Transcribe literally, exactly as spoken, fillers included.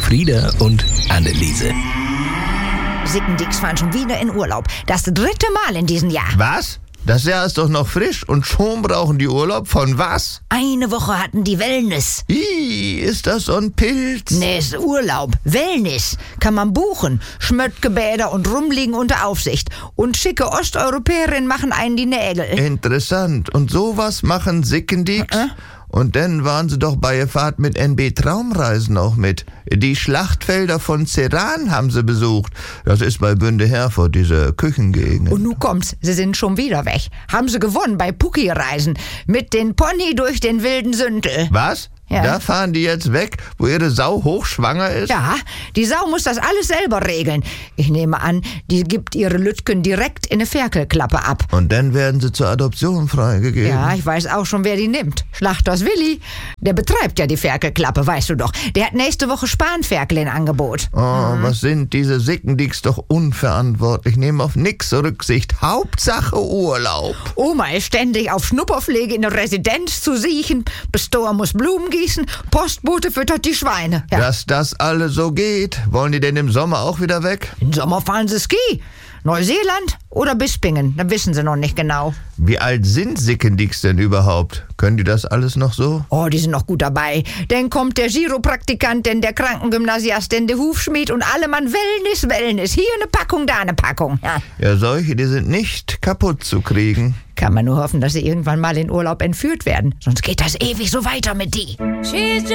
Frieda und Anneliese. Sickendicks fahren schon wieder in Urlaub. Das dritte Mal in diesem Jahr. Was? Das Jahr ist doch noch frisch und schon brauchen die Urlaub von was? Eine Woche hatten die Wellness. Ih, ist das so ein Pilz? Nee, ist Urlaub. Wellness. Kann man buchen. Schmöttgebäder und rumliegen unter Aufsicht. Und schicke Osteuropäerinnen machen einen die Nägel. Interessant. Und sowas machen Sickendicks? Äh? Und dann waren sie doch bei der Fahrt mit N B Traumreisen auch mit. Die Schlachtfelder von Sedan haben sie besucht. Das ist bei Bünde Herford, diese Küchengegend. Und nun kommt's, sie sind schon wieder weg. Haben sie gewonnen bei Pucki-Reisen. Mit den Pony durch den wilden Sündel. Was? Ja. Da fahren die jetzt weg, wo ihre Sau hochschwanger ist? Ja, die Sau muss das alles selber regeln. Ich nehme an, die gibt ihre Lütken direkt in eine Ferkelklappe ab. Und dann werden sie zur Adoption freigegeben. Ja, ich weiß auch schon, wer die nimmt. Schlachters Willi. Der betreibt ja die Ferkelklappe, weißt du doch. Der hat nächste Woche Spanferkel in Angebot. Oh, mhm. Was sind diese Sickendicks doch unverantwortlich. Nehmen auf nix Rücksicht. Hauptsache Urlaub. Oma ist ständig auf Schnupperpflege in der Residenz zu siechen. Bestor muss Blumen gießen. Postbote füttert die Schweine. Ja. Dass das alles so geht. Wollen die denn im Sommer auch wieder weg? Im Sommer fahren sie Ski. Neuseeland oder Bispingen, da wissen sie noch nicht genau. Wie alt sind Sickendicks denn überhaupt? Können die das alles noch so? Oh, die sind noch gut dabei. Dann kommt der Chiropraktikant, denn der Krankengymnasiast, denn der Hufschmied und alle Mann Wellness, Wellness. Hier eine Packung, da eine Packung. Ja. Ja, solche, die sind nicht kaputt zu kriegen. Kann man nur hoffen, dass sie irgendwann mal in Urlaub entführt werden. Sonst geht das ewig so weiter mit die. She's